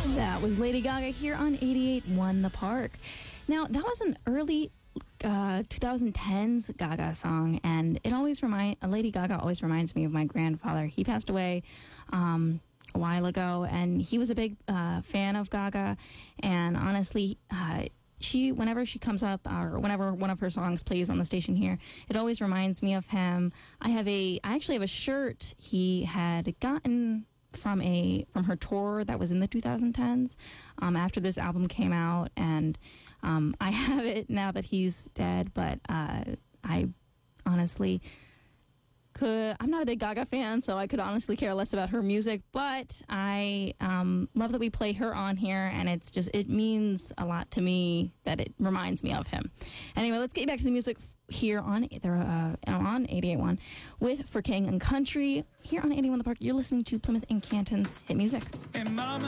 That was Lady Gaga here on 88.1 The Park. Now, that was an early 2010s Gaga song, and Lady Gaga always reminds me of my grandfather. He passed away a while ago, and he was a big fan of Gaga, and honestly, whenever she comes up, or whenever one of her songs plays on the station here, it always reminds me of him. I actually have a shirt he had gotten from her tour that was in the 2010s after this album came out, and I have it now that he's dead, but I honestly I'm not a big Gaga fan, so I could honestly care less about her music, but I love that we play her on here, and it means a lot to me that it reminds me of him. Anyway, let's get back to the music here on 88.1 with For King and Country. Here on 88.1 The Park, you're listening to Plymouth and Canton's hit music. Hey mama,